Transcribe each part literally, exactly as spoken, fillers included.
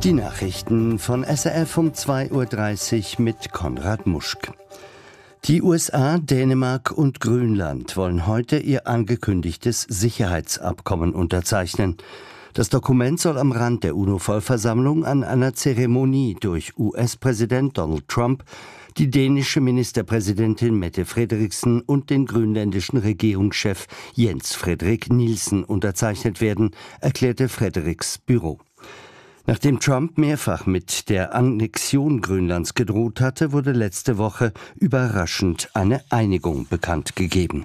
Die Nachrichten von S R F um zwei Uhr dreißig mit Konrad Muschk. Die U S A, Dänemark und Grönland wollen heute ihr angekündigtes Sicherheitsabkommen unterzeichnen. Das Dokument soll am Rand der UNO-Vollversammlung an einer Zeremonie durch U S-Präsident Donald Trump, die dänische Ministerpräsidentin Mette Frederiksen und den grönländischen Regierungschef Jens Frederik Nielsen unterzeichnet werden, erklärte Frederiks Büro. Nachdem Trump mehrfach mit der Annexion Grönlands gedroht hatte, wurde letzte Woche überraschend eine Einigung bekannt gegeben.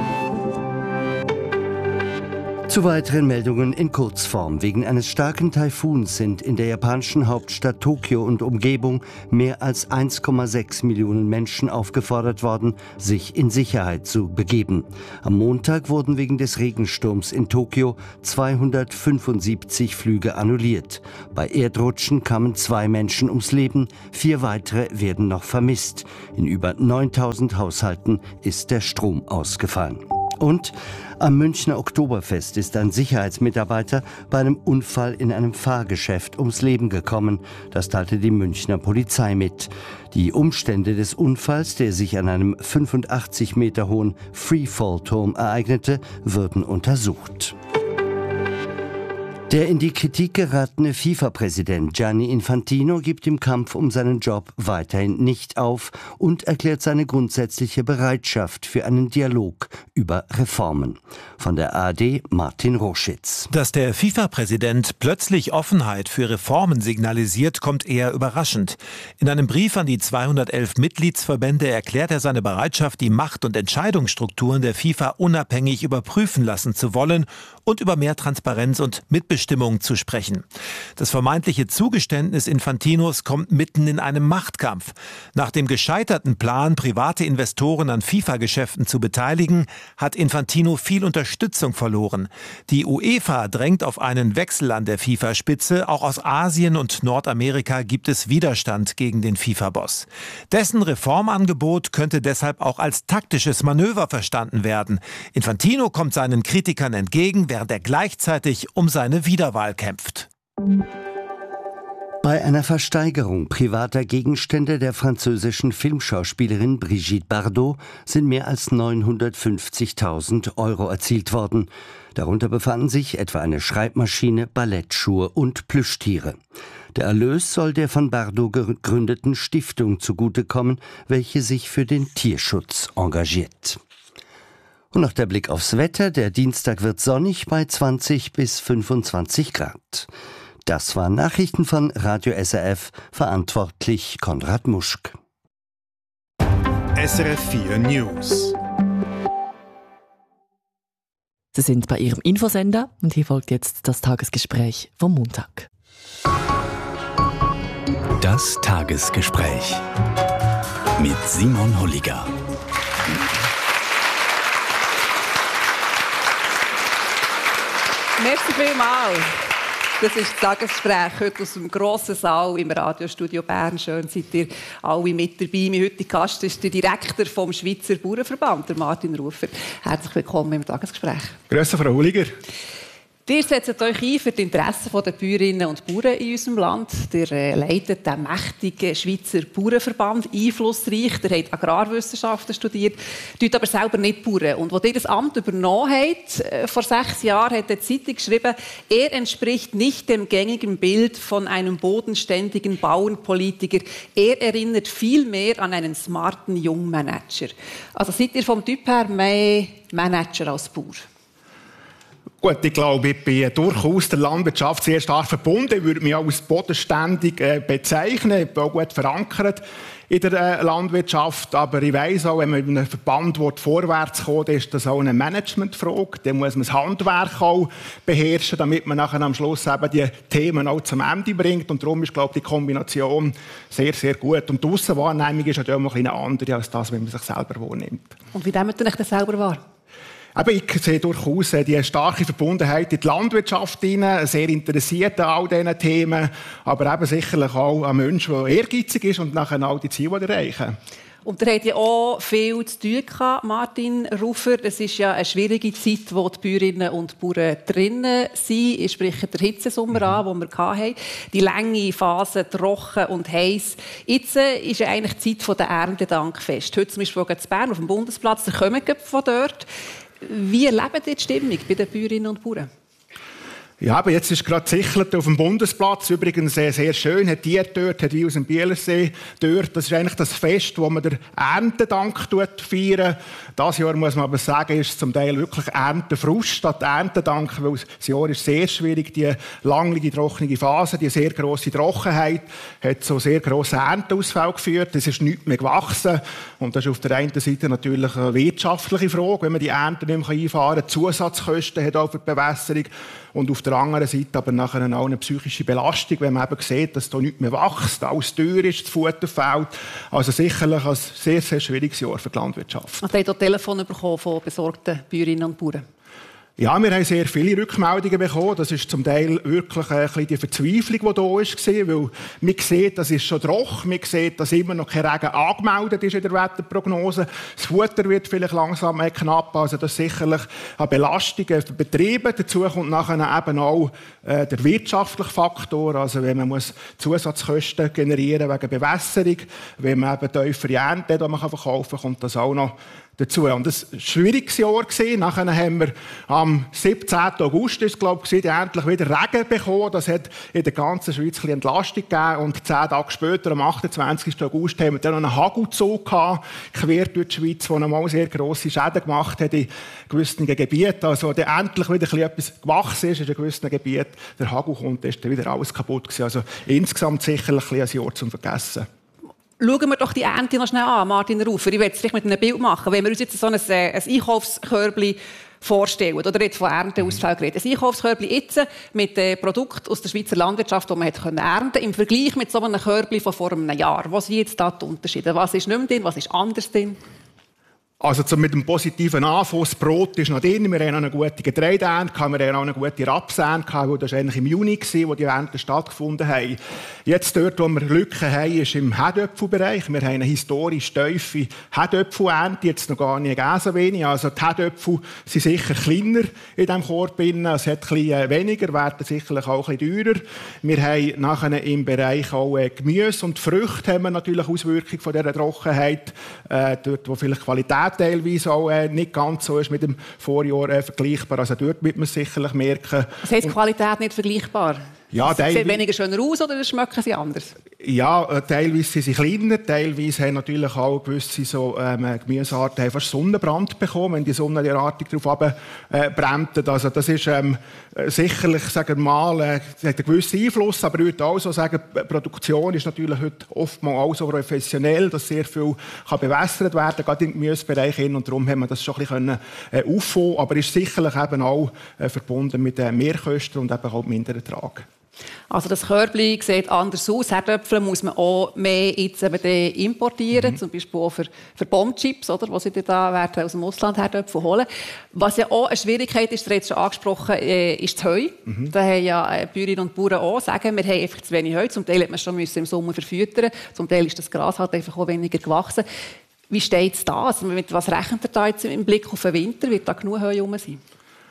Zu weiteren Meldungen in Kurzform. Wegen eines starken Taifuns sind in der japanischen Hauptstadt Tokio und Umgebung mehr als eins Komma sechs Millionen Menschen aufgefordert worden, sich in Sicherheit zu begeben. Am Montag wurden wegen des Regensturms in Tokio zweihundertfünfundsiebzig Flüge annulliert. Bei Erdrutschen kamen zwei Menschen ums Leben, vier weitere werden noch vermisst. In über neuntausend Haushalten ist der Strom ausgefallen. Und am Münchner Oktoberfest ist ein Sicherheitsmitarbeiter bei einem Unfall in einem Fahrgeschäft ums Leben gekommen. Das teilte die Münchner Polizei mit. Die Umstände des Unfalls, der sich an einem fünfundachtzig Meter hohen Freefall-Turm ereignete, würden untersucht. Der in die Kritik geratene FIFA-Präsident Gianni Infantino gibt im Kampf um seinen Job weiterhin nicht auf und erklärt seine grundsätzliche Bereitschaft für einen Dialog über Reformen. Von der A R D Martin Roschitz. Dass der FIFA-Präsident plötzlich Offenheit für Reformen signalisiert, kommt eher überraschend. In einem Brief an die zweihundertelf Mitgliedsverbände erklärt er seine Bereitschaft, die Macht- und Entscheidungsstrukturen der FIFA unabhängig überprüfen lassen zu wollen und über mehr Transparenz und Mitbestimmung zu sprechen. Das vermeintliche Zugeständnis Infantinos kommt mitten in einem Machtkampf. Nach dem gescheiterten Plan, private Investoren an FIFA-Geschäften zu beteiligen, hat Infantino viel Unterstützung verloren. Die UEFA drängt auf einen Wechsel an der FIFA-Spitze. Auch aus Asien und Nordamerika gibt es Widerstand gegen den FIFA-Boss. Dessen Reformangebot könnte deshalb auch als taktisches Manöver verstanden werden. Infantino kommt seinen Kritikern entgegen, während er gleichzeitig um seine Wiederwahl kämpft. Bei einer Versteigerung privater Gegenstände der französischen Filmschauspielerin Brigitte Bardot sind mehr als neunhundertfünfzigtausend Euro erzielt worden. Darunter befanden sich etwa eine Schreibmaschine, Ballettschuhe und Plüschtiere. Der Erlös soll der von Bardot gegründeten Stiftung zugutekommen, welche sich für den Tierschutz engagiert. Und noch der Blick aufs Wetter. Der Dienstag wird sonnig bei zwanzig bis fünfundzwanzig Grad. Das waren Nachrichten von Radio S R F, verantwortlich Konrad Muschk. S R F vier News. Sie sind bei Ihrem Infosender und hier folgt jetzt das Tagesgespräch vom Montag. Das Tagesgespräch mit Simon Holliger. Merci vielmals. Das ist das Tagesgespräch heute aus dem grossen Saal im Radiostudio Bern. Schön seid ihr alle mit dabei. Mein heutiger Gast ist der Direktor vom Schweizer Bauernverband, der Martin Rufer. Herzlich willkommen im Tagesgespräch. Grüße, Frau Holliger. Ihr setzt euch ein für die Interessen der Bäuerinnen und Bauern in unserem Land. Ihr äh, leitet den mächtigen Schweizer Bauernverband, einflussreich. Ihr habt Agrarwissenschaften studiert, tut aber selber nicht Bauern. Und als ihr das Amt übernommen habt, äh, vor sechs Jahren, hat die Zeitung geschrieben, er entspricht nicht dem gängigen Bild von einem bodenständigen Bauernpolitiker. Er erinnert viel mehr an einen smarten Jungmanager. Also seid ihr vom Typ her mehr Manager als Bauer? Gut, ich glaube, ich bin durchaus der Landwirtschaft sehr stark verbunden. Ich würde mich auch als bodenständig bezeichnen. Ich bin auch gut verankert in der Landwirtschaft. Aber ich weiss auch, wenn man in einem Verband vorwärts kommt, ist das auch eine Managementfrage. Dann muss man das Handwerk auch beherrschen, damit man nachher am Schluss eben die Themen auch zum Ende bringt. Und darum ist, glaube ich, die Kombination sehr, sehr gut. Und die Aussenwahrnehmung ist natürlich auch eine andere als das, wenn man sich selber wahrnimmt. Und wie nehmt ihr euch das selber wahr? Aber ich sehe durchaus die starke Verbundenheit in die Landswirtschaft hinein, sehr interessiert an all diesen Themen, aber eben sicherlich auch ein Mensch, der ehrgeizig ist und nachher all die Ziele erreichen. Und ihr habt ja auch viel zu tun gehabt, Martin Rufer. Es ist ja eine schwierige Zeit, wo die Bäuerinnen und Bauern drinnen sind. Ich spreche den Hitzesommer mhm. an, den wir hatten. Die lange Phase, trocken und heiß. Jetzt ist ja eigentlich die Zeit der Erntedankfest. Heute zum Beispiel in Bern auf dem Bundesplatz, da kommen wir von dort. Wie erlebt ihr die Stimmung bei den Bäuerinnen und Bauern? Ja, aber jetzt ist gerade gesichert auf dem Bundesplatz. Übrigens sehr, sehr schön. Hat die dort, hat wie aus dem Bielersee dort. Das ist eigentlich das Fest, wo man den Erntedank feiert. Dieses Jahr muss man aber sagen, ist zum Teil wirklich Erntefrust statt Erntedank, weil das Jahr ist sehr schwierig. Die lange, trockene Phase, die sehr grosse Trockenheit, hat so sehr grossen Ernteausfall geführt. Es ist nichts mehr gewachsen. Und das ist auf der einen Seite natürlich eine wirtschaftliche Frage, wenn man die Ernte nicht mehr einfahren kann. Zusatzkosten hat auch für die Bewässerung. Und auf der anderen Seite aber nachher auch eine psychische Belastung, wenn man eben sieht, dass da nichts mehr wächst, alles teuer ist, das Futter fehlt. Also sicherlich ein sehr, sehr schwieriges Jahr für die Landwirtschaft. Und ihr habt Telefone bekommen von besorgten Bäuerinnen und Bauern? Ja, wir haben sehr viele Rückmeldungen bekommen. Das ist zum Teil wirklich ein bisschen die Verzweiflung, die da war. Weil man sieht, das ist schon trocken. Man sieht, dass immer noch kein Regen angemeldet ist in der Wetterprognose. Das Futter wird vielleicht langsam knapp. Also das ist sicherlich eine Belastung für die Betriebe. Dazu kommt nachher eben auch äh, der wirtschaftliche Faktor. Also wenn man muss Zusatzkosten generieren wegen Bewässerung, wenn man eben tiefere Ernte die man verkaufen kann, kommt das auch noch dazu. Und das war ein schwieriges Jahr. Nachher haben wir am siebzehnten August ist, glaube ich, endlich wieder Regen bekommen. Das hat in der ganzen Schweiz ein Entlastung gegeben. Und zehn Tage später, am achtundzwanzigsten August, haben wir dann noch einen Hagelzug gehabt, quer durch die Schweiz, der nochmal sehr grosse Schäden gemacht hat in gewissen Gebieten. Also, der endlich wieder etwas gewachsen ist in gewissen Gebieten. Der Hagel kommt, ist dann wieder alles kaputt gewesen. Also, insgesamt sicherlich ein Jahr zum Vergessen. Schauen wir doch die Ernte noch schnell an, Martin Rufer. Ich werde es vielleicht mit einem Bild machen. Wenn wir uns jetzt so ein, ein Einkaufskörbchen vorstellen, oder jetzt von Ernteausfall geredet. Ein Einkaufskörbchen jetzt mit äh, Produkten aus der Schweizer Landwirtschaft, die man hat ernten konnte, im Vergleich mit so einem Körbchen von vor einem Jahr. Was sind jetzt da die Unterschiede? Was ist nicht mehr drin, was ist anders drin? Also mit dem positiven Anfang, das Brot ist noch drin, wir haben noch eine gute Getreideernte, wir haben auch eine gute Rapsernte, das war eigentlich im Juni, wo die Ernten stattgefunden haben. Jetzt dort, wo wir Lücken haben, ist im Herdöpfelbereich. Wir haben eine historisch tiefe Herdöpfelernte, jetzt noch gar nicht so wenig. Also die Herdöpfel sind sicher kleiner in diesem Korb. Es hat ein bisschen weniger, werden sicherlich auch ein bisschen teurer. Wir haben nachher im Bereich auch Gemüse und Früchte haben wir natürlich Auswirkungen von dieser Trockenheit, äh, dort wo vielleicht Qualität teilweise auch äh, nicht ganz so ist mit dem Vorjahr äh, vergleichbar. Also dort wird man sicherlich merken. Das heißt, Qualität nicht vergleichbar? Ja, sie sehen weniger schöner aus oder schmecken sie anders? Ja, äh, teilweise sind sie kleiner, teilweise haben natürlich auch gewisse so, ähm, Gemüsearten fast Sonnenbrand bekommen, wenn die Sonne derartig darauf äh, brennt. Also das ist ähm, sicherlich, sagen wir mal, äh, hat einen gewissen Einfluss, aber ich würde auch so sagen, die Produktion ist natürlich heute oftmals auch so professionell, dass sehr viel kann bewässert werden kann, gerade im Gemüsebereich hin, und darum haben wir das schon ein bisschen äh, auffangen, aber ist sicherlich eben auch äh, verbunden mit äh, Mehrkosten und eben auch minderen Ertrag. Also das Körbchen sieht anders aus. Herdöpfel muss man auch mehr jetzt eben importieren, mhm. zum Beispiel auch für, für Bombchips, oder, wo sie da werden aus dem Ausland Herdöpfel holen. Was ja auch eine Schwierigkeit ist, das schon angesprochen, äh, ist das Heu. Mhm. Da haben ja Bäuerinnen und Bauern auch sagen, wir haben einfach zu wenig Heu. Zum Teil hat man schon im Sommer verfüttern, zum Teil ist das Gras halt einfach auch weniger gewachsen. Wie steht es da? Also mit was rechnet ihr da jetzt im Blick auf den Winter? Wird da genug Heu rum sein?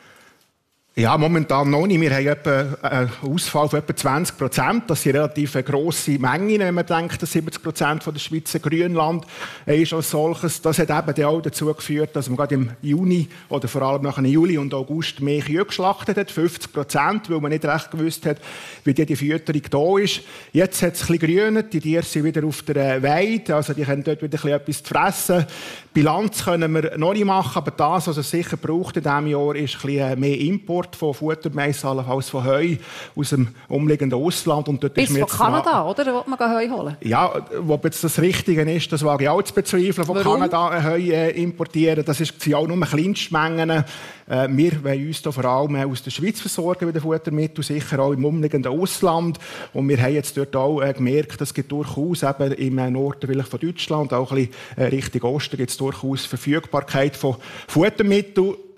Ja, momentan noch nicht. Wir haben etwa einen Ausfall von etwa zwanzig Prozent. Das sind relativ grosse Mengen, wenn man denkt, dass siebzig Prozent der Schweizer Grünland ist als solches. Das hat eben auch dazu geführt, dass man gerade im Juni oder vor allem nach Juli und August mehr Kühe geschlachtet hat. fünfzig Prozent, weil man nicht recht gewusst hat, wie die, die Fütterung da ist. Jetzt hat es ein bisschen grünet. Die Tiere sind wieder auf der Weide. Also die können dort wieder ein bisschen etwas fressen. Bilanz können wir noch nicht machen, aber das, was es sicher braucht in diesem Jahr, ist ein bisschen mehr Import von Futtermais, allenfalls von Heu aus dem umliegenden Ausland. Und dort bis ist von Kanada, oder? Da will man Heu holen? Ja, ob jetzt das Richtige ist, das wage ich auch zu bezweifeln, von Warum? Kanada Heu äh, importieren. Das sind auch nur Kleinstmengen. Äh, wir wollen uns da vor allem aus der Schweiz versorgen mit den Futtermitteln, sicher auch im umliegenden Ausland. Und wir haben jetzt dort auch äh, gemerkt, dass es durchaus eben im äh, Norden vielleicht von Deutschland, auch ein bisschen äh, Richtung Osten, gibt es durchaus Verfügbarkeit von Futtermitteln.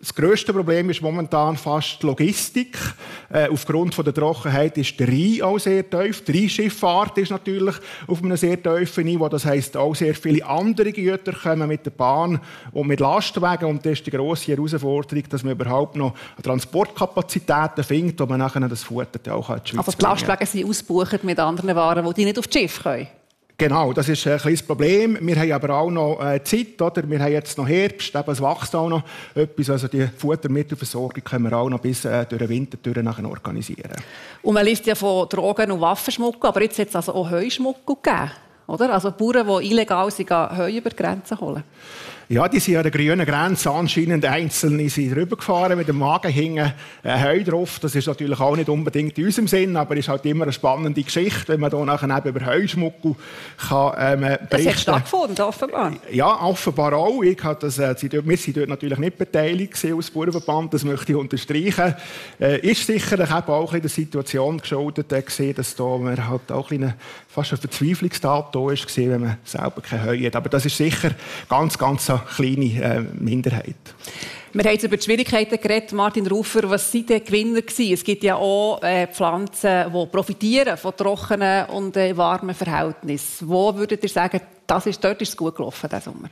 Das grösste Problem ist momentan fast die Logistik. Äh, aufgrund von der Trockenheit ist der Rhein auch sehr tief. Die Rheinschifffahrt ist natürlich auf einem sehr tiefen Niveau. Das heisst, auch sehr viele andere Güter kommen mit der Bahn und mit Lastwagen. Und das ist die grosse Herausforderung, dass man überhaupt noch Transportkapazitäten findet, wo man nachher das Futter auch in die Schweiz Also die Lastwagen sind ausgebucht mit anderen Waren, die nicht auf das Schiff können? Genau, das ist ein kleines Problem. Wir haben aber auch noch äh, Zeit, oder? Wir haben jetzt noch Herbst, eben, es wächst auch noch etwas. Also die Futtermittelversorgung können wir auch noch bis äh, durch den Winter durch nachher organisieren. Und man liest ja von Drogen- und Waffenschmuggel, aber jetzt hat es also auch Heuschmuggel gegeben, oder? Also Bauern, die illegal sind, Heu über die Grenze holen. Ja, die sind an der grünen Grenze anscheinend einzelne sind rübergefahren mit dem Wagen hingen äh, Heu drauf. Das ist natürlich auch nicht unbedingt in unserem Sinn, aber es ist halt immer eine spannende Geschichte, wenn man da nachher eben über Heuschmuggel kann ähm, berichten. Das hat stattgefunden, offenbar. Ja, offenbar auch. Ich das, äh, wir sind dort natürlich nicht beteiligt als Bauernverband, das möchte ich unterstreichen. Äh, ist sicherlich eben auch ein bisschen der Situation geschuldet, äh, gesehen, dass da man halt auch ein bisschen fast ein Verzweiflungstat da ist, gesehen, wenn man selber kein Heu hat. Aber das ist sicher ganz, ganz eine kleine äh, Minderheit. Wir haben jetzt über die Schwierigkeiten geredet. Martin Rufer, was sind die Gewinner gewesen? Es gibt ja auch äh, Pflanzen, die profitieren von trockenen und äh, warmen Verhältnissen. Wo würdet ihr sagen, das ist, dort ist es gut gelaufen diesen Sommer?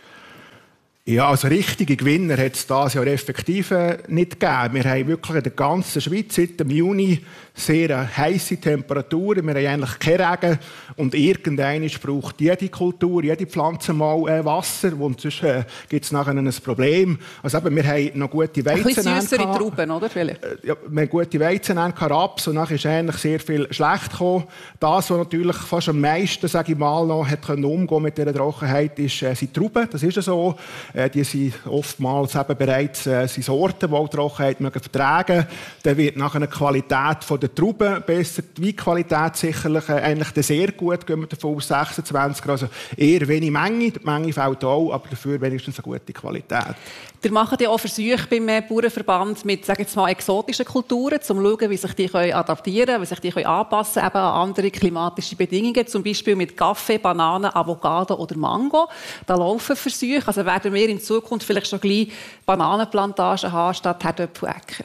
Ja, also richtige Gewinner hat es dieses Jahr effektiv nicht gegeben. Wir haben wirklich in der ganzen Schweiz seit dem Juni sehr heisse Temperaturen. Wir haben eigentlich keinen Regen. Und irgendwann braucht jede Kultur, jede Pflanze mal äh, Wasser. Und sonst äh, gibt es nachher ein Problem. Also eben, wir haben noch gute Weizen. Ein bisschen süssere Trauben, oder? Äh, ja, wir haben gute Weizen, Raps. Und nachher ist eigentlich sehr viel schlecht gekommen. Das, was natürlich fast am meisten, sage ich mal, noch hat können umgehen mit dieser Trockenheit, ist, äh, sind Trauben. Das ist ja so. Äh, die sind oftmals eben bereits äh, sind Sorten, die die Trockenheit vertragen mögen. Dann wird nachher eine Qualität von der Trauben besser, die Weinqualität sicherlich äh, eigentlich sehr gut, gehen wir davon aus sechsundzwanzig, also eher wenig Menge, die Menge fällt auch, aber dafür wenigstens eine gute Qualität. Wir machen ja auch Versuche beim Bauernverband mit, sagen wir mal, exotischen Kulturen, um zu schauen, wie sich die adaptieren können, wie sich die anpassen können, eben an andere klimatische Bedingungen, zum Beispiel mit Kaffee, Bananen, Avocado oder Mango. Da laufen Versuche, also werden wir in Zukunft vielleicht schon gleich Bananenplantagen haben, statt Herdöpfeläcker?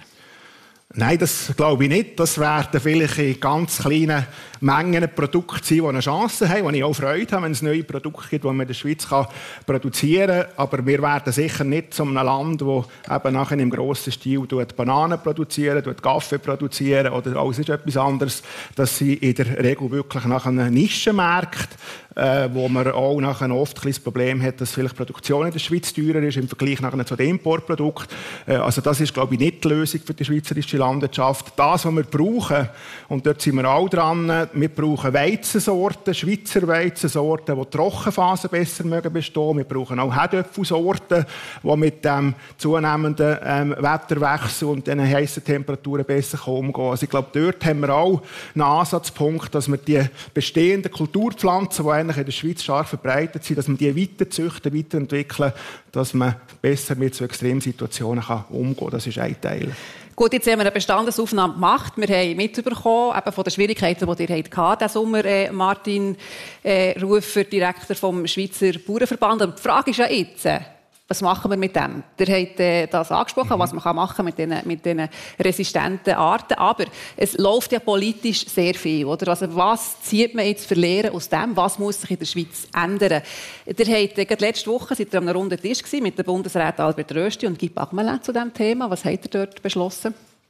Nein, das glaube ich nicht. Das werden vielleicht in ganz kleinen Mengen Produkte sein, die eine Chance haben, wo ich auch Freude habe, wenn es neue Produkte gibt, die man in der Schweiz kann produzieren kann. Aber wir werden sicher nicht zu einem Land, das eben nachher im grossen Stil Bananen produzieren, Kaffee produzieren oder alles ist etwas anderes. Das sind in der Regel wirklich nach einem Nischenmarkt, äh, wo man auch nachher oft ein das Problem hat, dass vielleicht die Produktion in der Schweiz teurer ist im Vergleich nachher zu den Importprodukten. Äh, also das ist, glaube ich, nicht die Lösung für die schweizerische Landwirtschaft. Das, was wir brauchen, und dort sind wir auch dran, wir brauchen Weizensorten, Schweizer Weizensorten, die die Trockenphase besser mögen bestehen. Wir brauchen auch Herdöpfelsorten, die mit dem zunehmenden ähm, Wetterwechsel und den heißen Temperaturen besser umgehen. Also ich glaube, dort haben wir auch einen Ansatzpunkt, dass wir die bestehenden Kulturpflanzen, die eigentlich in der Schweiz stark verbreitet sind, dass man die weiter züchten, weiterentwickeln, dass man besser mit so Extremsituationen umgehen kann. Das ist ein Teil. Gut, jetzt haben wir eine Bestandesaufnahme gemacht. Wir haben mitbekommen, eben von den Schwierigkeiten, die ihr hattet diesen Sommer, äh, Martin äh, Rufer, Direktor vom Schweizer Bauernverband. Und die Frage ist ja jetzt, äh, was machen wir mit dem? Ihr habt äh, das angesprochen, mhm. was man machen kann mit diesen mit den resistenten Arten. Aber es läuft ja politisch sehr viel. Oder? Also was zieht man jetzt für Lehren aus dem? Was muss sich in der Schweiz ändern? Ihr habt äh, letzte Woche seid ihr an einem runden Tisch gewesen, mit den Bundesräten Albert Rösti und Guy Parmelin zu diesem Thema. Was habt ihr dort beschlossen?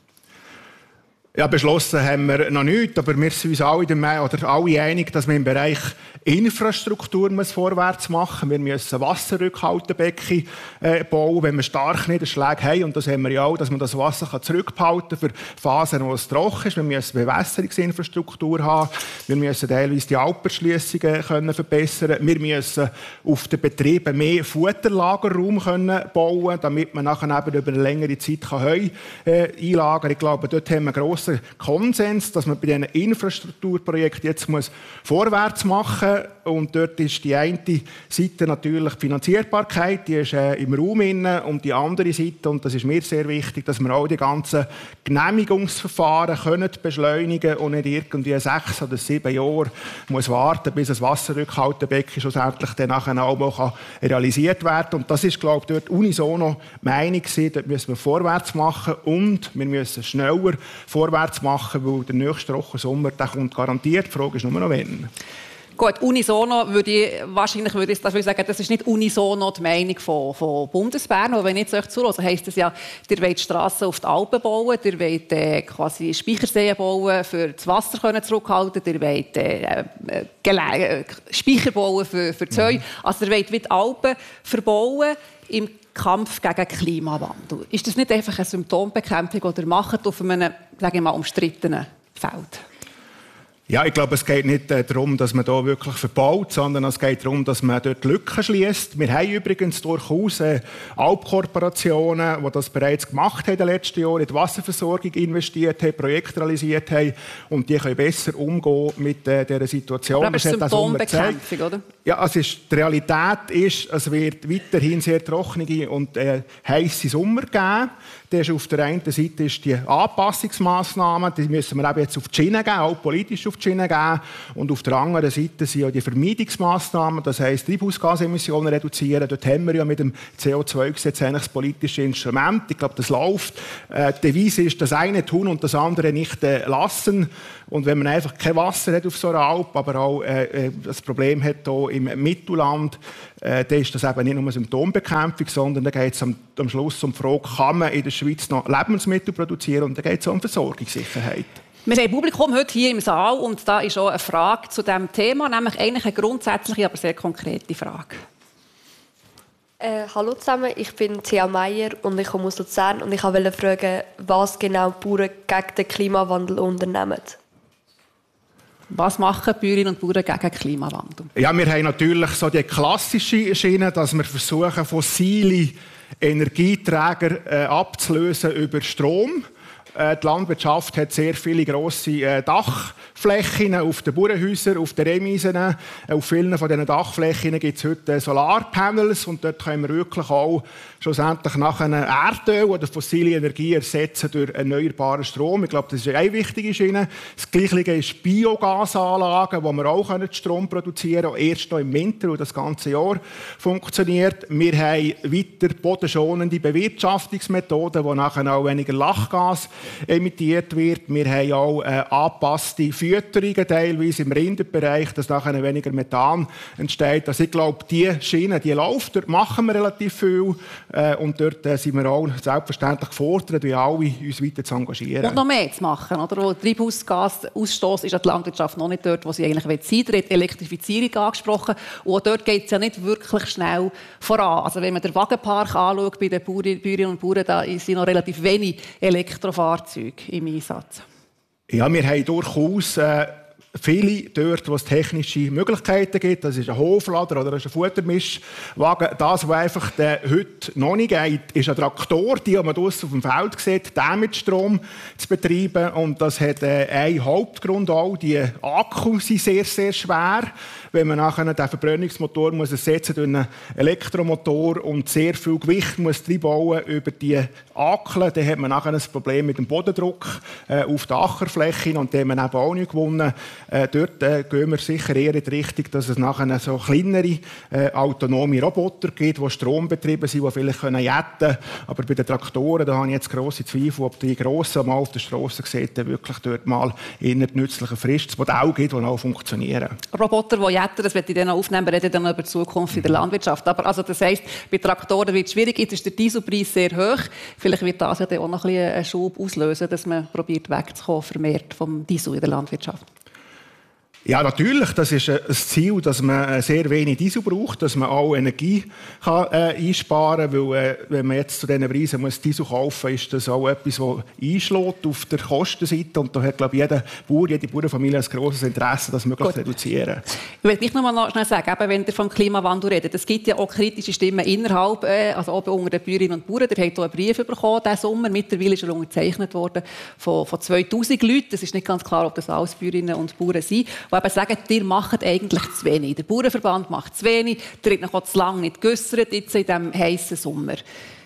Ja, beschlossen haben wir noch nichts, aber wir sind uns alle, oder alle einig, dass wir im Bereich Infrastruktur vorwärts machen müssen. Wir müssen Wasserrückhaltebecken äh, bauen, wenn wir starke Niederschläge haben. Und das haben wir ja auch, dass man das Wasser kann zurückhalten kann für Phasen, wo es trocken ist. Wir müssen Bewässerungsinfrastruktur haben. Wir müssen teilweise die Alperschliessungen können verbessern. Wir müssen auf den Betrieben mehr Futterlagerraum können bauen, damit man nachher eben über eine längere Zeit Heu äh, einlagern kann. Ich glaube, dort haben wir grosse grosser Konsens, dass man bei diesen Infrastrukturprojekten jetzt muss vorwärts machen muss. Und dort ist die eine Seite natürlich die Finanzierbarkeit, die ist äh, im Raum inne, und die andere Seite, und das ist mir sehr wichtig, dass wir auch die ganzen Genehmigungsverfahren können beschleunigen und nicht irgendwie sechs oder sieben Jahre muss warten, bis ein Wasserrückhaltebecken schlussendlich dann nachher auch mal realisiert werden kann. Und das ist, glaube ich, dort unisono Meinung gewesen, dort müssen wir vorwärts machen und wir müssen schneller vorwärts machen, weil der nächste Sommer, der kommt garantiert. Die Frage ist nur noch wann. Gut, unisono würde ich wahrscheinlich würde ich dafür sagen, das ist nicht unisono die Meinung von, von Bundesbern. Aber wenn ich jetzt euch zuhöre, heisst das ja, ihr wollt Strassen auf die Alpen bauen, ihr wollt äh, quasi Speicherseen bauen, für das Wasser können zurückhalten, ihr wollt äh, äh, Speicher bauen für, für das Heu. Mhm. Also ihr wollt wie die Alpen verbauen im Kampf gegen Klimawandel. Ist das nicht einfach eine Symptombekämpfung, die ihr macht auf einem, sage ich mal, umstrittenen Feld? Ja, ich glaube, es geht nicht äh, darum, dass man da wirklich verbaut, sondern es geht darum, dass man dort Lücken schließt. Wir haben übrigens durchaus äh, Alpkorporationen, die das bereits gemacht haben in den letzten Jahren, in die Wasserversorgung investiert haben, Projekte realisiert haben, und die können besser umgehen mit äh, dieser Situation. Aber es ist Symptombekämpfung, oder? Ja, also ist, die Realität ist, es wird weiterhin sehr trockene und äh, heisse Sommer geben. Das ist auf der einen Seite ist die Anpassungsmaßnahmen, die müssen wir eben jetzt auf die Schiene geben, auch politisch auf die Schiene geben. Und auf der anderen Seite sind ja die Vermeidungsmaßnahmen, das heisst Treibhausgasemissionen reduzieren. Dort haben wir ja mit dem C O zwei Gesetz eigentlich das politische Instrument. Ich glaube, das läuft. Äh, die Devise ist, das eine tun und das andere nicht äh, lassen. Und wenn man einfach kein Wasser hat auf so einer Alp, aber auch äh, das Problem hat hier im Mittelland, äh, dann ist das eben nicht nur eine Symptombekämpfung, sondern da geht es am, am Schluss um die Frage, kann man in der Schweiz noch Lebensmittel produzieren, und da geht es um Versorgungssicherheit. Wir haben Publikum heute hier im Saal, und da ist auch eine Frage zu diesem Thema, nämlich eigentlich eine grundsätzliche, aber sehr konkrete Frage. Äh, hallo zusammen, ich bin Thea Meier und ich komme aus Luzern, und ich wollte fragen, was genau die Bauern gegen den Klimawandel unternehmen. Was machen die Bäuerinnen und Bauern gegen den Klimawandel? Ja, wir haben natürlich so die klassische Schiene, dass wir versuchen, fossile Energieträger äh, abzulösen über Strom. Äh, die Landwirtschaft hat sehr viele grosse äh, Dachflächen auf den Bauernhäusern, auf den Remisen. Äh, auf vielen von diesen Dachflächen gibt es heute äh, Solarpanels, und dort können wir wirklich auch schlussendlich nach einem Erdöl oder fossile Energie ersetzen durch erneuerbaren Strom. Ich glaube, das ist eine wichtige Schiene. Das Gleiche ist Biogasanlagen, wo wir auch Strom produzieren können, erst noch im Winter, wo das ganze Jahr funktioniert. Wir haben weiter bodenschonende Bewirtschaftungsmethoden, wo nachher auch weniger Lachgas emittiert wird. Wir haben auch äh, angepasste Fütterungen, teilweise im Rinderbereich, dass nachher weniger Methan entsteht. Also ich glaube, diese Schiene, die läuft, dort machen wir relativ viel. Äh, und dort äh, sind wir auch selbstverständlich gefordert, wie alle uns weiter zu engagieren. Und noch mehr zu machen, oder? Wo Treibhausgasausstoß ist die Landwirtschaft noch nicht dort, wo sie eigentlich sein will. Die Elektrifizierung angesprochen. Und dort geht es ja nicht wirklich schnell voran. Also wenn man den Wagenpark anschaut bei den Bäuerinnen und Bauern, da sind noch relativ wenig Elektrofahrzeuge im Einsatz. Ja, wir haben durchaus äh, viele dort, wo es technische Möglichkeiten gibt. Das ist ein Hoflader oder ein Futtermischwagen. Das, was einfach heute noch nicht geht, ist ein Traktor, die man draussen auf dem Feld sieht, den mit Strom zu betreiben. Und das hat äh, einen Hauptgrund auch. Die Akkus sind sehr, sehr schwer. Wenn man nachher den Verbrennungsmotor muss ersetzen durch einen Elektromotor und sehr viel Gewicht muss reinbauen über die Akeln, dann hat man nachher ein Problem mit dem Bodendruck äh, auf der Ackerfläche, und den haben wir eben auch nicht gewonnen. Äh, dort äh, gehen wir sicher eher in die Richtung, dass es nachher so kleinere, äh, autonome Roboter gibt, die strombetrieben sind, die vielleicht können jetten können. Aber bei den Traktoren, da habe ich jetzt grosse Zweifel, ob die grossen mal auf der Straße sieht, wirklich dort mal in ein nützliches, frisches Modell gibt, das auch funktionieren. Roboter, die jetten, das werde ich dann aufnehmen, wir reden dann über die Zukunft in der Landwirtschaft. Aber also das heisst, bei Traktoren wird es schwierig, jetzt ist der Dieselpreis sehr hoch. Vielleicht wird das ja dann auch noch ein bisschen einen Schub auslösen, dass man probiert wegzukommen vermehrt vom Diesel in der Landwirtschaft. Ja, natürlich. Das ist ein Ziel, dass man sehr wenig Diesel braucht, dass man auch Energie kann, äh, einsparen kann. Weil, äh, wenn man jetzt zu diesen Preisen muss Diesel kaufen muss, ist das auch etwas, das einschlägt auf der Kostenseite. Und da hat, glaube ich, jeder Bauer, jede Bauernfamilie ein grosses Interesse, das möglichst zu reduzieren. Ich will nicht noch mal schnell sagen, eben, wenn ihr vom Klimawandel redet, es gibt ja auch kritische Stimmen innerhalb, äh, also auch unter den Bäuerinnen und Bauern. Ihr habt hier einen Brief bekommen diesen Sommer. Mittlerweile ist er unterzeichnet worden von, von zweitausend Leuten. Es ist nicht ganz klar, ob das alles Bäuerinnen und Bauern sind. Die eben sagen, ihr macht eigentlich zu wenig. Der Bauernverband macht zu wenig. Der hat noch auch zu lange nicht geäussert, jetzt in diesem heißen Sommer.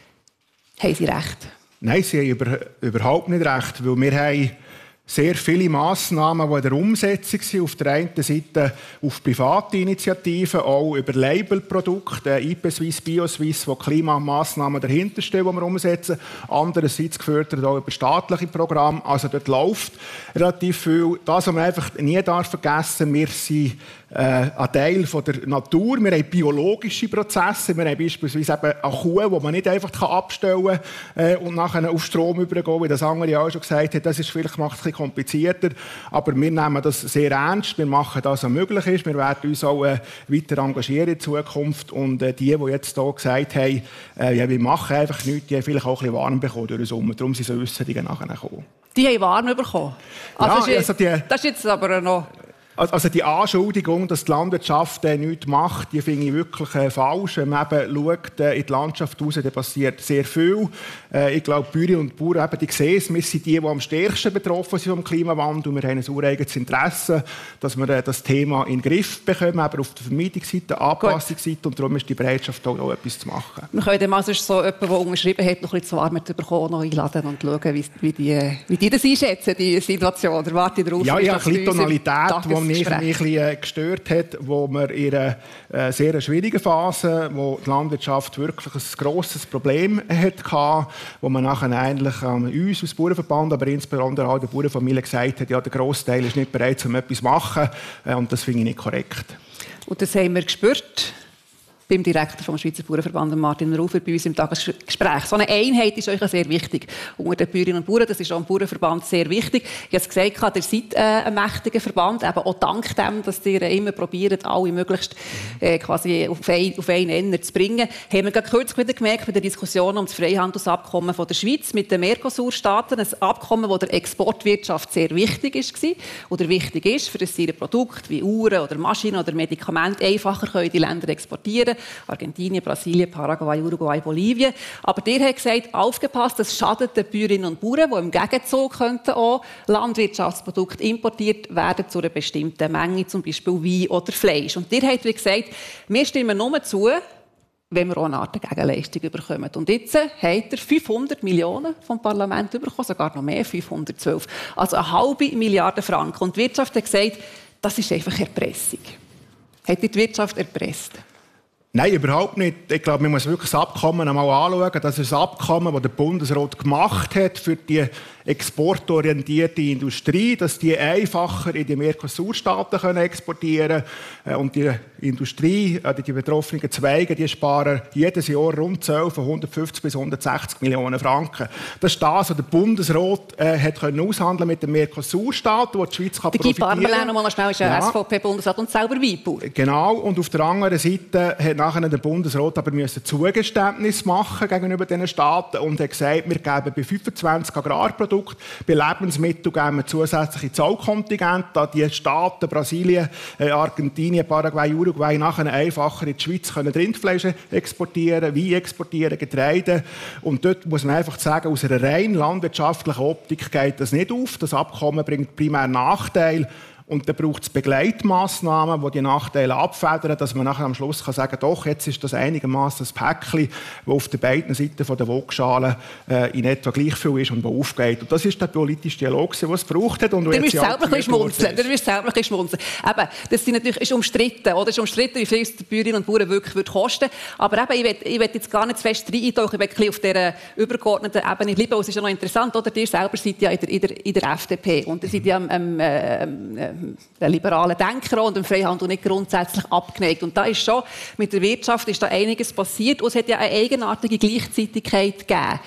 Haben Sie recht? Nein, Sie haben über, überhaupt nicht recht, weil wir haben sehr viele Massnahmen, die in der Umsetzung sind. Auf der einen Seite auf private Initiativen, auch über Labelprodukte, I P Swiss, BioSwiss, wo Klimamassnahmen dahinter stehen, die wir umsetzen. Andererseits gefördert auch über staatliche Programme. Also dort läuft relativ viel. Das, was man einfach nie darf vergessen, wir sind äh, ein Teil von der Natur. Wir haben biologische Prozesse. Wir haben beispielsweise eben eine Kuh, die man nicht einfach abstellen kann äh, und nachher auf Strom übergehen, wie das andere auch schon gesagt hat. Das ist vielleicht macht es ein bisschen komplizierter, aber wir nehmen das sehr ernst. Wir machen das, was möglich ist. Wir werden uns auch äh, weiter engagieren in Zukunft. Und äh, die, die jetzt hier gesagt haben, äh, ja, wir machen einfach nichts, die haben vielleicht auch ein bisschen warm bekommen durch den Sommer. Darum sind so Äusserungen nachher gekommen. Die haben warm bekommen? Also ja, ist, also die, das ist jetzt aber noch... Also die Anschuldigung, dass die Landwirtschaft äh, nichts macht, die finde ich wirklich äh, falsch. Wenn man eben schaut äh, in die Landschaft raus, da passiert sehr viel. Äh, ich glaube, Bäuerinnen und Bauern eben, die sehen es, wir sind die, die am stärksten betroffen sind vom Klimawandel. Wir haben ein ureigenes Interesse, dass wir äh, das Thema in den Griff bekommen, aber auf der Vermeidungsseite, Anpassungsseite, und darum ist die Bereitschaft auch, auch etwas zu machen. Wir können dann mal sonst so jemanden, der unterschrieben hat, noch ein bisschen zu warm bekommen, noch einladen und schauen, wie, wie, die, wie die das einschätzen, die Situation. Oder warte darauf, ja, ja, ein bisschen Tonalität, die mich ein bisschen gestört hat, wo wir in einer äh, sehr schwierigen Phase, wo die Landwirtschaft wirklich ein grosses Problem hatte, wo man nachher eigentlich ähm, uns als Bauernverband, aber insbesondere auch der Bauernfamilie gesagt hat, ja, der Grossteil ist nicht bereit, um etwas zu machen, äh, und das finde ich nicht korrekt. Und das haben wir gespürt beim Direktor vom Schweizer Bauernverband, Martin Rufer, bei uns im Tagesgespräch. So eine Einheit ist euch sehr wichtig unter den Bäuerinnen und Bauern. Das ist auch im Bauernverband sehr wichtig. Ich habe es gesagt, ihr seid äh, ein mächtiger Verband, eben auch dank dem, dass ihr äh, immer probiert, alle möglichst äh, quasi auf, ein, auf einen Nenner zu bringen. Haben wir gerade kürzlich wieder gemerkt bei der Diskussion um das Freihandelsabkommen von der Schweiz mit den Mercosur-Staaten, ein Abkommen, das der Exportwirtschaft sehr wichtig war oder wichtig ist, für das ihre Produkte wie Uhren oder Maschinen oder Medikamente einfacher können in die Länder exportieren. Argentinien, Brasilien, Paraguay, Uruguay, Bolivien. Aber der hat gesagt, aufgepasst, das schadet den Bäuerinnen und Bauern, die im Gegenzug könnten auch Landwirtschaftsprodukte importiert werden zu einer bestimmten Menge, zum Beispiel Wein oder Fleisch. Und der hat gesagt, wir stimmen nur zu, wenn wir auch eine Art Gegenleistung bekommen. Und jetzt hat er fünfhundert Millionen vom Parlament bekommen, sogar noch mehr, fünfhundertzwölf. Also eine halbe Milliarde Franken. Und die Wirtschaft hat gesagt, das ist einfach Erpressung. Hat die Wirtschaft erpresst? Nein, überhaupt nicht. Ich glaube, man muss wirklich das Abkommen einmal anschauen. Das ist ein Abkommen, das der Bundesrat gemacht hat für die exportorientierte Industrie, dass die einfacher in die Mercosur-Staaten exportieren können. Und die Industrie, die betroffenen Zweige, die sparen jedes Jahr rund zwölf von hundertfünfzig bis hundertsechzig Millionen Franken. Das ist das, was der Bundesrat äh, hat können aushandeln mit den Mercosur-Staaten, wo die Schweiz kann profitieren kann. Der Guy Parmelin, noch schnell, ist ein ja. S V P-Bundesrat und selber Weinbauer. Genau. Und auf der anderen Seite hat nachher der Bundesrat aber müssen Zugeständnis machen gegenüber diesen Staaten und hat gesagt, wir geben bei fünfundzwanzig Agrarprodukten, bei Lebensmitteln geben wir zusätzliche Zollkontingente, da die Staaten Brasilien, Argentinien, Paraguay, Uruguay nachher einfacher in die Schweiz können Rindfleisch exportieren, Wein exportieren, Getreide. Und dort muss man einfach sagen, aus einer rein landwirtschaftlichen Optik geht das nicht auf. Das Abkommen bringt primär Nachteile. Und dann braucht es Begleitmaßnahmen, die die Nachteile abfedern, dass man nachher am Schluss kann sagen kann, doch, jetzt ist das einigermaßen ein Päckchen, das auf den beiden Seiten der Waagschale äh, in etwa gleich viel ist und das aufgeht. Und das ist der politische Dialog, den es braucht hat. Und du wirst selber ein bisschen schmunzeln. Du wirst selber ein bisschen schmunzeln. Eben, das sind natürlich, ist umstritten, oder? Es ist umstritten, wie viel es die Bäuerinnen und Bauern wirklich wird kosten. Aber eben, ich will, ich will jetzt gar nicht zu fest reintauchen, ich will auf dieser übergeordneten Ebene bleiben. Es ist ja noch interessant, oder? Ihr selber seid ja in der, in der, in der F D P und ihr seid ja ähm, ähm, den liberalen Denker und dem Freihandel nicht grundsätzlich abgeneigt. Und da ist schon, mit der Wirtschaft ist da einiges passiert und es hat ja eine eigenartige Gleichzeitigkeit gegeben.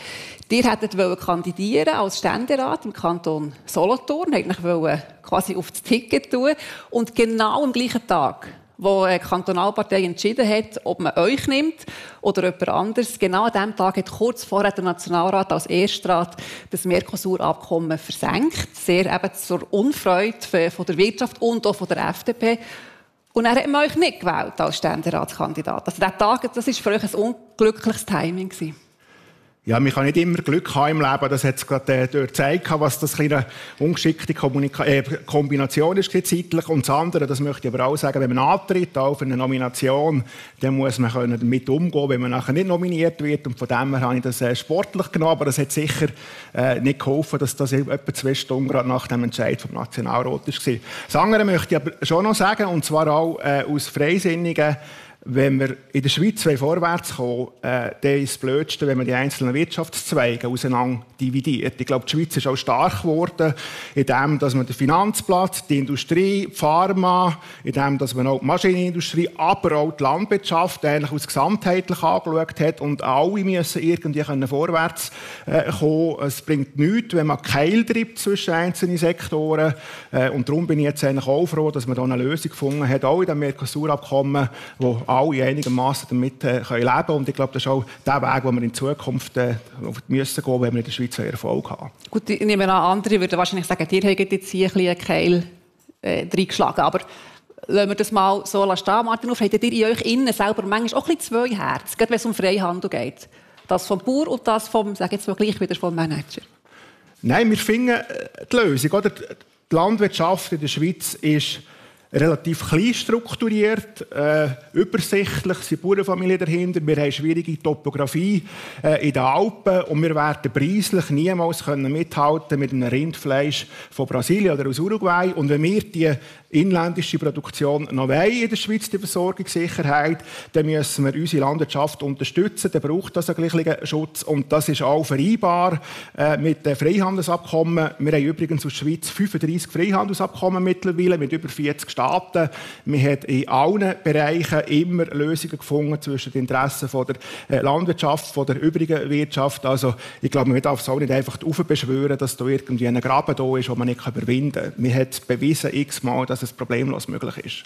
Ihr hättet kandidieren als Ständerat im Kanton Solothurn, wolltet quasi auf das Ticket tun. Und genau am gleichen Tag, wo die Kantonalpartei entschieden hat, ob man euch nimmt oder jemand anderes, genau an diesem Tag hat kurz vorher der Nationalrat als Erstrat das Mercosur-Abkommen versenkt. Sehr eben zur Unfreude von der Wirtschaft und auch von der F D P. Und er hat man euch nicht gewählt als Ständeratskandidat. Also dieser Tag, das war für euch ein unglückliches Timing gewesen. Ja, man kann nicht immer Glück haben im Leben. Das hat es gerade äh, dort gezeigt, was das eine ungeschickte Kommunika- äh, Kombination ist zeitlich. Und das andere, das möchte ich aber auch sagen, wenn man antritt auf eine Nomination, dann muss man können damit umgehen, wenn man nachher nicht nominiert wird. Und von dem her habe ich das äh, sportlich genommen, aber das hat sicher äh, nicht geholfen, dass das etwa zwei Stunden gerade nach dem Entscheid vom Nationalrat war. Das andere möchte ich aber schon noch sagen, und zwar auch äh, aus Freisinnigen. Wenn wir in der Schweiz vorwärts kommen, äh, dann ist das Blödste, wenn man die einzelnen Wirtschaftszweige auseinander dividiert. Ich glaube, die Schweiz ist auch stark geworden, indem dass man den Finanzplatz, die Industrie, die Pharma, indem dass man auch die Maschinenindustrie, aber auch die Landwirtschaft eigentlich aus gesamtheitlich angeschaut hat und alle müssen irgendwie können vorwärts äh, kommen. Es bringt nichts, wenn man Keil treibt zwischen einzelnen Sektoren. Äh, und darum bin ich jetzt eigentlich auch froh, dass man da eine Lösung gefunden hat, auch in dem Mercosur-Abkommen, wo alle einigermaßen damit äh, können leben können. Und ich glaube, das ist auch der Weg, den wir in Zukunft äh, müssen gehen, wenn wir in der Schweiz Erfolg haben. Gut, ich nehme an, andere würden wahrscheinlich sagen, ihr habt jetzt hier ein bisschen einen Keil äh, reingeschlagen. Aber lassen wir das mal so stehen. Martin Rufer, habt ihr in euch innen selber manchmal auch ein bisschen zwei Herzen, gerade wenn es um Freihandel geht? Das vom Bauer und das vom, sage jetzt mal gleich wieder, vom Manager. Nein, wir finden die Lösung. Oder? Die Landwirtschaft in der Schweiz ist relativ klein strukturiert, äh, übersichtlich, sind Bauernfamilien dahinter. Wir haben schwierige Topografie äh, in den Alpen und wir werden preislich niemals können mithalten mit einem Rindfleisch von Brasilien oder aus Uruguay. Und wenn wir die inländische Produktion noch wollen in der Schweiz, die Versorgungssicherheit, dann müssen wir unsere Landwirtschaft unterstützen. Dann braucht das einen gleichen Schutz und das ist auch vereinbar äh, mit den Freihandelsabkommen. Wir haben übrigens aus der Schweiz fünfunddreissig Freihandelsabkommen mittlerweile mit über vierzig Staaten. Wir haben in allen Bereichen immer Lösungen gefunden zwischen den Interessen von der Landwirtschaft, von der übrigen Wirtschaft. Also ich glaube, man darf es auch nicht einfach beschwören, dass da irgendwie ein Graben da ist, den man nicht überwinden kann. Wir haben bewiesen x-mal, dass es problemlos möglich ist.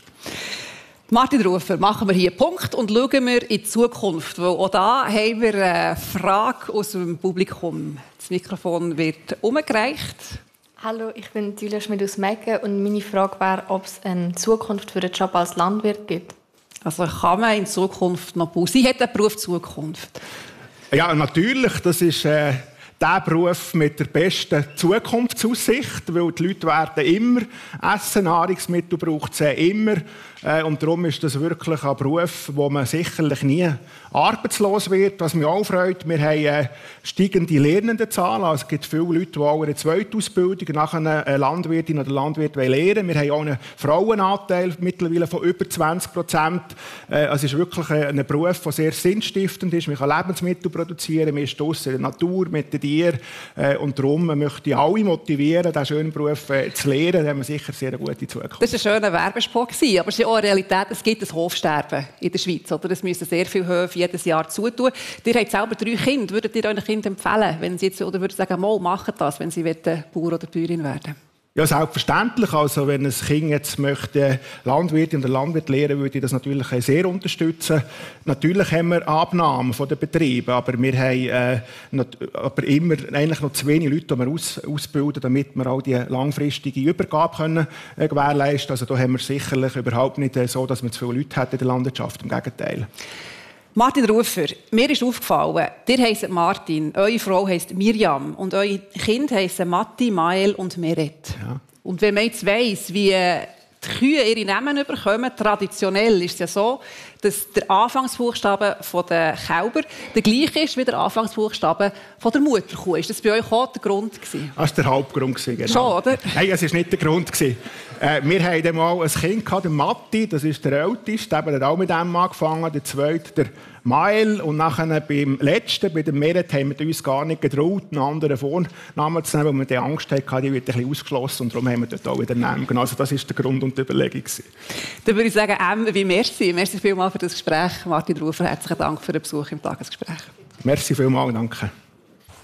Martin Rufer, machen wir hier einen Punkt und schauen wir in die Zukunft. Weil auch da haben wir eine Frage aus dem Publikum. Das Mikrofon wird umgereicht. Hallo, ich bin Julia Schmidt aus Meggen und meine Frage wäre, ob es eine Zukunft für den Job als Landwirt gibt. Also kann man in Zukunft noch bauen? Sie hat einen Beruf Zukunft. Ja, natürlich. Das ist äh, der Beruf mit der besten Zukunftsaussicht, weil die Leute werden immer essen, Nahrungsmittel braucht es immer. Äh, und darum ist das wirklich ein Beruf, wo man sicherlich nie arbeitslos wird. Was mich auch freut, wir haben äh, steigende Lernendenzahlen. Also es gibt viele Leute, die auch eine zweite Ausbildung nach einer Landwirtin oder Landwirt lernen. Wir haben auch einen Frauenanteil mittlerweile von über zwanzig Prozent. Äh, also es ist wirklich ein Beruf, der sehr sinnstiftend ist. Man kann Lebensmittel produzieren, man ist draussen in der Natur mit den Tieren. Äh, und darum möchte ich alle motivieren, diesen schönen Beruf äh, zu lernen. Da haben wir sicher sehr eine gute Zukunft. Das war ein schöner Werbespot, aber es ist auch eine Realität, es gibt ein Hofsterben in der Schweiz. Oder? Es müssen sehr viele Höfe jedes Jahr zutun. Ihr habt selber drei Kinder. Würdet ihr euren Kindern empfehlen, wenn sie jetzt, oder würdet sagen, mal, macht das, wenn sie Bauer oder Bäuerin werden? Ja, selbstverständlich. Also, wenn ein Kind jetzt möchte Landwirtin oder Landwirt lernen, würde ich das natürlich sehr unterstützen. Natürlich haben wir Abnahmen von den Betrieben, aber wir haben äh, noch, aber immer eigentlich noch zu wenig Leute, die wir aus, ausbilden, damit wir auch die langfristige Übergabe können, äh, gewährleisten. Also, da haben wir sicherlich überhaupt nicht äh, so, dass wir zu viele Leute hätten in der Landwirtschaft. Im Gegenteil. Martin Rufer, mir ist aufgefallen, ihr heisst Martin, eure Frau heisst Mirjam und eure Kinder heissen Matti, Mael und Meret. Ja. Und wenn man jetzt weiss, wie die Kühe ihre Namen bekommen, traditionell ist es ja so, dass der Anfangsbuchstabe der Kälber der gleiche ist wie der Anfangsbuchstabe der Mutterkuh. Ist das bei euch auch der Grund gewesen? Das war der Hauptgrund, genau. Schon, oder? Nein, es war nicht der Grund. Äh, wir hatten mal ein Kind, gehabt, den Matti, das ist der Älteste, der hat auch mit dem angefangen, der Zweite, der Mael. Und nachher beim Letzten, bei dem Meret, haben wir uns gar nicht getraut, einen anderen Vornamen zu nehmen, weil wir die Angst hatten, die wird ein bisschen ausgeschlossen. Und darum haben wir dort auch wieder einen Namen. Also das war der Grund und die Überlegung. Dann würde ich sagen, M wie merci. Merci vielmals für das Gespräch. Martin Rufer, herzlichen Dank für den Besuch im Tagesgespräch. Merci vielmals, danke.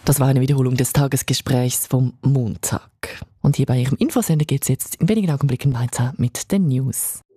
Das war eine Wiederholung des Tagesgesprächs vom Montag. Und hier bei Ihrem Infosender geht es jetzt in wenigen Augenblicken weiter mit den News.